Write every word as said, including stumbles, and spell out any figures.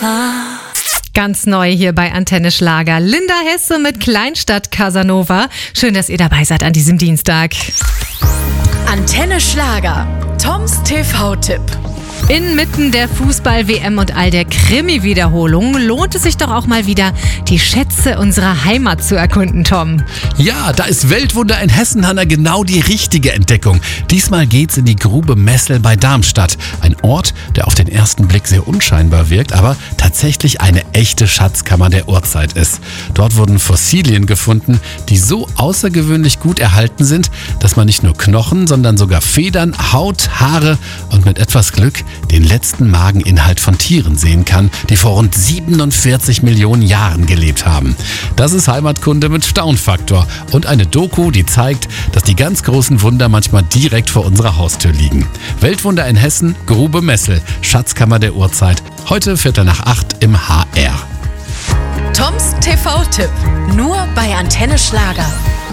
Ganz neu hier bei Antenne Schlager. Linda Hesse mit Kleinstadt Casanova. Schön, dass ihr dabei seid an diesem Dienstag. Antenne Schlager. Toms T V-Tipp. Inmitten der Fußball-W M und all der Krimi-Wiederholungen lohnt es sich doch auch mal wieder, die Schätze unserer Heimat zu erkunden, Tom. Ja, da ist Weltwunder in Hessen, Hanna, genau die richtige Entdeckung. Diesmal geht's in die Grube Messel bei Darmstadt. Ein Ort, der auf den ersten Blick sehr unscheinbar wirkt, aber tatsächlich eine echte Schatzkammer der Urzeit ist. Dort wurden Fossilien gefunden, die so außergewöhnlich gut erhalten sind, dass man nicht nur Knochen, sondern sogar Federn, Haut, Haare und mit etwas Glück den letzten Mageninhalt von Tieren sehen kann, die vor rund siebenundvierzig Millionen Jahren gelebt haben. Das ist Heimatkunde mit Staunfaktor und eine Doku, die zeigt, dass die ganz großen Wunder manchmal direkt vor unserer Haustür liegen. Weltwunder in Hessen, Grube Messel, Schatzkammer der Urzeit. Heute Viertel nach acht im H R. Toms T V-Tipp. Nur bei Antenne Schlager.